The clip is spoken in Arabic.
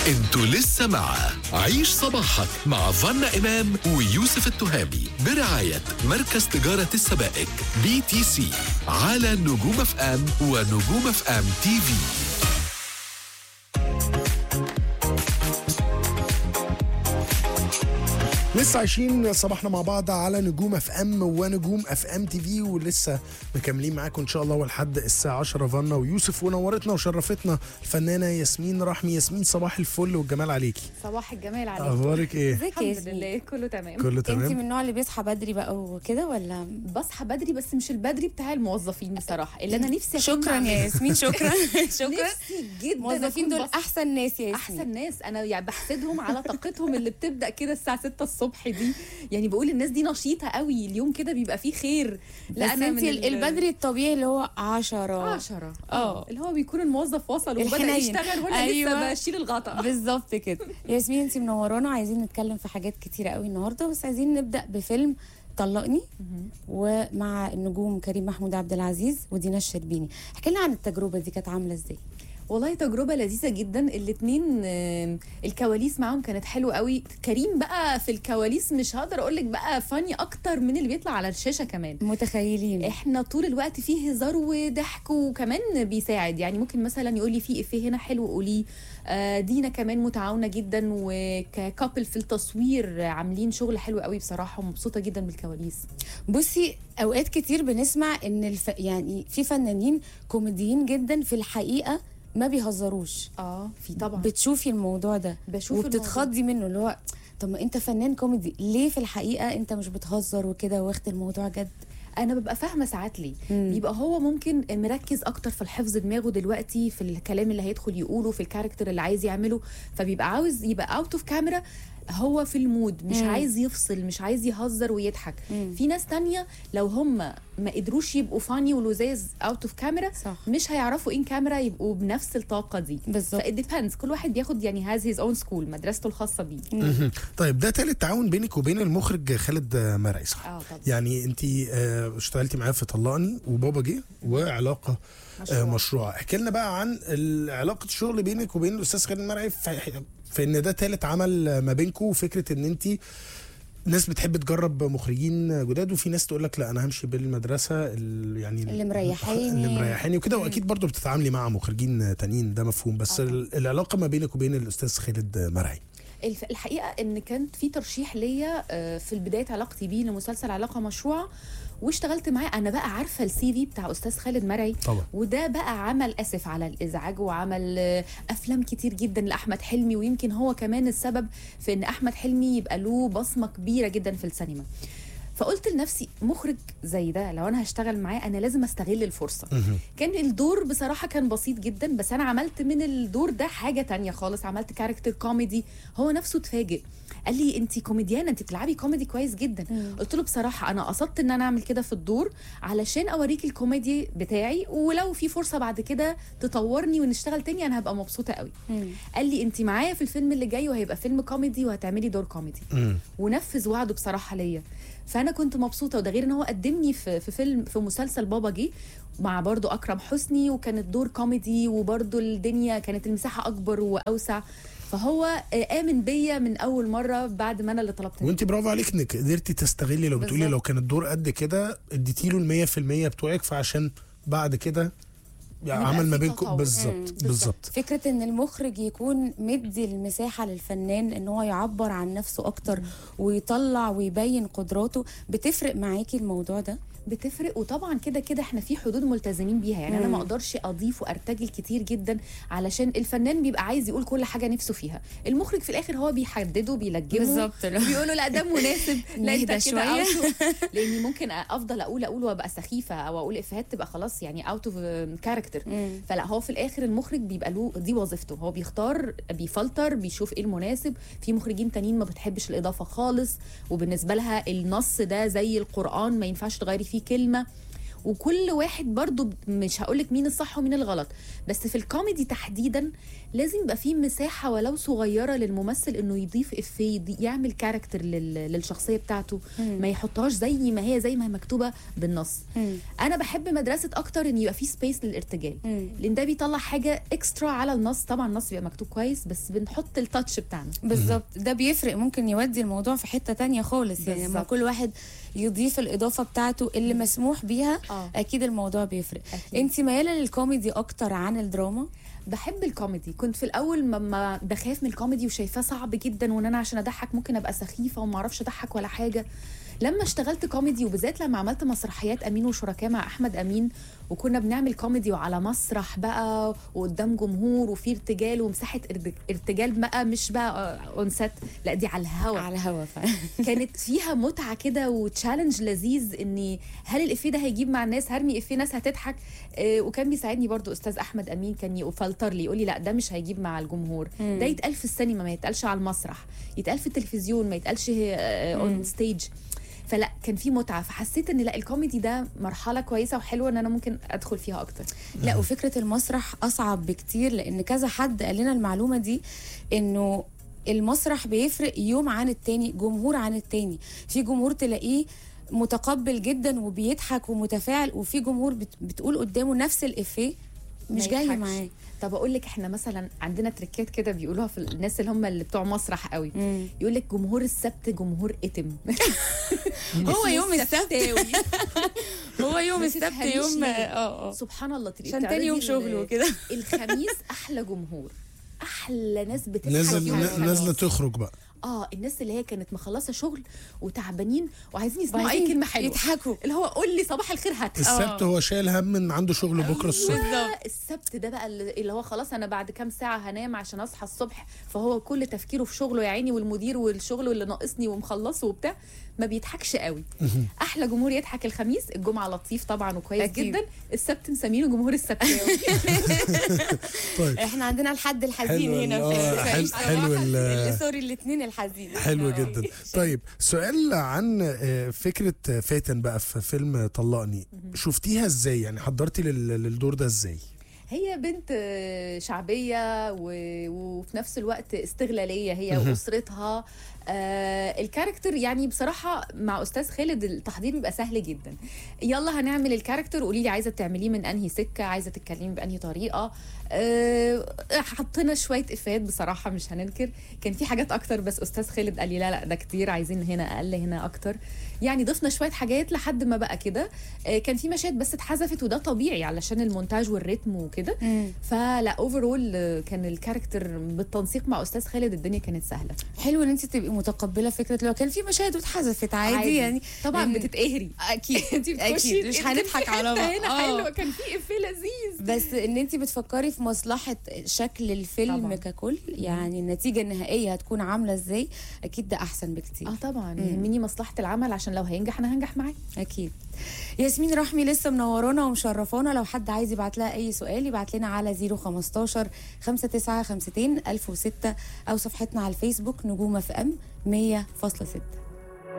انتوا لسه مع عيش صباحك مع فانا إمام ويوسف التهامي برعاية مركز تجارة السبائك BTC على نجوم اف ام ونجوم اف ام تي في. لسه عايشين صباحنا مع بعض على نجوم اف ام ونجوم اف ام تي في، ولسه مكملين معاكم ان شاء الله ولحد الساعه 10. فانا ويوسف، ونورتنا وشرفتنا الفنانه ياسمين رحمي. ياسمين صباح الفل والجمال عليكي. صباح الجمال عليك. اخبارك ايه؟ ازيك يا الحمد لله كله تمام. كله انت تمام. من النوع اللي بيصحى بدري بقى وكده ولا؟ بصحى بدري بس مش البدري بتاع الموظفين بصراحه، اللي انا نفسي أكون شكرا بعمله. يا ياسمين، شكرا شكرا. نفسي جدا الموظفين أكون دول احسن ناس يا ياسمين. احسن ناس. انا يعني بحسدهم على طاقتهم اللي بتبدا كده الساعه 6 الصبح دي. يعني بقول الناس دي نشيطه قوي، اليوم كده بيبقى فيه خير. لا انا انت البدري الطبيعي اللي هو 10 اللي هو بيكون الموظف وصل وبدا الحنين. يشتغل وانا أيوة. لسه بشيل الغطا. بالظبط كده. ياسمين انت منورانا، عايزين نتكلم في حاجات كتيره قوي النهارده، بس عايزين نبدا بفيلم طلقني ومع النجوم كريم محمود عبد العزيز ودينا الشربيني. احكي لنا عن التجربه دي، كانت عامله ازاي؟ والله تجربة لذيذة جدا. الاتنين الكواليس معاهم كانت حلوة قوي. كريم بقى في الكواليس مش هقدر اقولك بقى فاني اكتر من اللي بيطلع على الشاشة كمان. متخيلين احنا طول الوقت فيه هزار وضحك، وكمان بيساعد. يعني ممكن مثلا يقول لي في افيه هنا حلو قوليه. دينا كمان متعاونة جدا، وككابل في التصوير عاملين شغل حلو قوي بصراحة، ومبسوطة جدا بالكواليس. بصي اوقات كتير بنسمع ان يعني في فنانين كوميديين جدا في الحقيقه ما بيهزروش. في طبعا. بتشوفي الموضوع ده بشوف وبتتخضي منه، اللي هو طب ما انت فنان كوميدي، ليه في الحقيقه انت مش بتهزر وكده واخد الموضوع جد؟ انا ببقى فاهمه ساعات ليه. بيبقى هو ممكن مركز اكتر في الحفظ دماغه دلوقتي، في الكلام اللي هيدخل يقوله، في الكاركتر اللي عايز يعمله، فبيبقى عاوز يبقى اوت اوف كاميرا، هو في المود، مش عايز يفصل، مش عايز يهزر ويضحك. في ناس تانية لو هم ما قدروش يبقوا فاني ولزاز اوت اوف كاميرا، مش هيعرفوا ان كاميرا يبقوا بنفس الطاقه دي. بالظبط. فالديبندز، كل واحد بياخد يعني هاز هيز اون سكول، مدرسته الخاصه بيه. طيب ده تالت تعاون بينك وبين المخرج خالد مرعي، صح؟ طبعا. يعني انت اشتغلتي معاه في طلقني وبابا جه وعلاقه مشروع. احكي لنا بقى عن علاقه الشغل بينك وبين الاستاذ خالد مرعي في ان ده تالت عمل ما بينكم، وفكره ان انت ناس بتحب تجرب مخرجين جداد، وفي ناس تقول لك لا انا همشي بالمدرسه يعني اللي مريحاني وكده. واكيد برضو بتتعاملي مع مخرجين تانيين، ده مفهوم. بس العلاقه ما بينك وبين الاستاذ خالد مرعي، الحقيقه ان كانت في ترشيح ليا في بدايه علاقتي بيه لمسلسل علاقه مشروعه، واشتغلت معاه. انا بقى عارفه السي في بتاع استاذ خالد مرعي طبعا. وده بقى عمل اسف على الازعاج، وعمل افلام كتير جدا لاحمد حلمي، ويمكن هو كمان السبب في ان احمد حلمي يبقى له بصمه كبيره جدا في السينما. فقلت لنفسي مخرج زي ده لو انا هشتغل معاه انا لازم استغل الفرصه. كان الدور بصراحه كان بسيط جدا، بس انا عملت من الدور ده حاجه تانية خالص. عملت كاركتر كوميدي، هو نفسه اتفاجئ، قال لي انت كوميديانه، انت بتلعبي كوميدي كويس جدا. قلت له بصراحه انا قصدت ان انا اعمل كده في الدور علشان اوريك الكوميدي بتاعي، ولو في فرصه بعد كده تطورني ونشتغل تاني انا هبقى مبسوطه قوي. قال لي انت معايا في الفيلم اللي جاي، وهيبقى فيلم كوميدي وهتعملي دور كوميدي. ونفذ وعده بصراحه ليا، فانا كنت مبسوطه. وده غير ان هو قدمني في فيلم، في مسلسل بابا جه مع برضو اكرم حسني، وكانت دور كوميدي، وبرضو الدنيا كانت المساحه اكبر واوسع. فهو آمن بيا من اول مره بعد ما انا اللي طلبت. وانت برافو عليك انك قدرتي تستغلي. لو بتقولي لو كان الدور قد كده اديتي له 100% بتوعك، فعشان بعد كده عمل ما بينكم. بالظبط. فكره ان المخرج يكون مدي المساحه للفنان ان هو يعبر عن نفسه اكتر ويطلع ويبين قدراته، بتفرق معاكي الموضوع ده؟ بتفرق. وطبعا كده كده احنا في حدود ملتزمين بيها. يعني انا ما اقدرش اضيف وارتجل كتير جدا، علشان الفنان بيبقى عايز يقول كل حاجه نفسه فيها. المخرج في الاخر هو بيحدده، بيلجمه بالظبط، بيقول له لا ده مناسب، لا انت شويه. لاني ممكن افضل اقول وابقى سخيفه، او اقول افيهات تبقى خلاص يعني اوت اوف كاركتر. فلا، هو في الاخر المخرج بيبقى له دي وظيفته، هو بيختار، بيفلتر، بيشوف ايه المناسب. في مخرجين تانيين ما بتحبش الاضافه خالص، وبالنسبه لها النص ده زي القران ما ينفعش تغيري فيه كلمه. وكل واحد برضو مش هقولك مين الصح ومين الغلط، بس في الكوميدي تحديدا لازم يبقى فيه مساحه ولو صغيره للممثل انه يضيف افيه، يعمل كاركتر للشخصيه بتاعته، ما يحطهاش زي ما هي مكتوبه بالنص. انا بحب مدرسه اكتر ان يبقى فيه سبيس للارتجال، لان ده بيطلع حاجه اكسترا على النص. طبعا النص بيبقى مكتوب كويس بس بنحط التاتش بتاعنا. بالظبط، ده بيفرق، ممكن يودي الموضوع في حته تانية خالص. يعني لما كل واحد يضيف الاضافه بتاعته اللي مسموح بيها اكيد الموضوع بيفرق. انت مياله للكوميدي اكتر عن الدراما؟ بحب الكوميدي. كنت في الاول ما بخاف من الكوميدي وشايفاه صعب جدا، وان انا عشان اضحك ممكن ابقى سخيفه وما اعرفش اضحك ولا حاجه. لما اشتغلت كوميدي وبالذات لما عملت مسرحيات امين وشركاء مع احمد امين، وكنا بنعمل كوميدي وعلى مسرح بقى وقدام جمهور وفي ارتجال ومساحه ارتجال بقى، مش بقى اون سيت، لا دي على الهوا، على الهوا كانت فيها متعه كده وتشالنج لذيذ، اني هل الافيه ده هيجيب مع الناس، هرمي افيه ناس هتضحك. وكان بيساعدني برضو استاذ احمد امين، كان يفلتر لي يقول لي لا ده مش هيجيب مع الجمهور، ده يتقال في السينما ما يتقالش على المسرح، يتقال في التلفزيون ما يتقالش اون ستيج. فلا كان في متعه، فحسيت ان لا الكوميدي ده مرحله كويسه وحلوه ان انا ممكن ادخل فيها اكتر. لا وفكره المسرح اصعب بكتير، لان كذا حد قال لنا المعلومه دي، انه المسرح بيفرق يوم عن التاني، جمهور عن التاني. في جمهور تلاقيه متقبل جدا وبيضحك ومتفاعل، وفي جمهور بتقول قدامه نفس الافيه مش جاي معاه. طب اقول لك احنا مثلا عندنا تريكات كده بيقولوها في الناس اللي هم اللي بتوع مسرح قوي، يقول لك جمهور السبت جمهور اتم. هو يوم السبت هو يوم السبت يوم سبحان الله، عشان تاني يوم شغل وكده. الخميس احلى جمهور، احلى ناس بتضحك، نازله تخرج بقى. الناس اللي هي كانت مخلصه شغل وتعبانين وعايزين يسمعوا اي كلمه حلوه يضحكوا، اللي هو قول لي صباح الخير هات. السبت هو شايل هم من عنده شغل بكره الصبح. السبت ده بقى اللي هو خلاص انا بعد كام ساعه هنام عشان اصحى الصبح، فهو كل تفكيره في شغله يا عيني، والمدير والشغل واللي ناقصني ومخلصه وبتاع، ما بيضحكش قوي. احلى جمهور يضحك الخميس، الجمعه لطيف طبعا وكويس أكيد. جدا. السبت مسمينه جمهور السبتاوي. طيب احنا عندنا الحد الحزين هنا في حلو سوري الاثنين الحزين. حلو جدا. طيب سؤال عن فكره فاتن بقى في فيلم طلقني، شفتيها ازاي؟ يعني حضرتي للدور ده ازاي؟ هي بنت شعبية وفي نفس الوقت استغلالية هي وأسرتها. الكاركتر يعني بصراحة مع أستاذ خالد التحضير بيبقى سهل جدا. يلا هنعمل الكاركتر، قولي لي عايزة تعمليه من أنهي سكة، عايزة تتكلمي بأنهي طريقة. حطينا شوية إفيهات بصراحة مش هننكر، كان في حاجات أكتر بس أستاذ خالد قال لي لا ده كتير، عايزين هنا أقل هنا أكتر. يعني ضفنا شوية حاجات لحد ما بقى كده. كان في مشاهد بس اتحذفت وده طبيعي علشان المونتاج والريتم وكده. فلا اوفرول كان الكاركتر بالتنسيق مع أستاذ خالد الدنيا كانت سهلة. حلو ان انت تبقي متقبله فكره لو كان في مشاهد واتحذفت عادي يعني طبعا بتتقهري اكيد. اكيد مش هنضحك على هنا حلوه، كان في افيه لذيذ، بس ان انت بتفكري في مصلحه شكل الفيلم طبعا. ككل يعني النتيجه النهائيه هتكون عامله ازاي، اكيد ده احسن بكتير. طبعا يهمني مصلحه العمل عشان لو هينجح انا هنجح معاه اكيد. ياسمين رحمي لسه منورانا ومشرفانا. لو حد عايز يبعت لها اي سؤال يبعت لنا على 015 5952 1006 او صفحتنا على الفيسبوك نجوم FM 100.6.